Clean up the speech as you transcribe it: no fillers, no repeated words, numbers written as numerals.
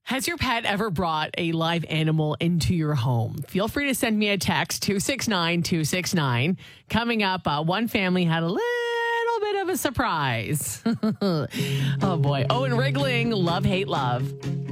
Has your pet ever brought a live animal into your home? Feel free to send me a text, 269-269. Coming up, one family had a little bit of a surprise. Oh, boy. Oh, and Wriggling, Love, Hate, Love.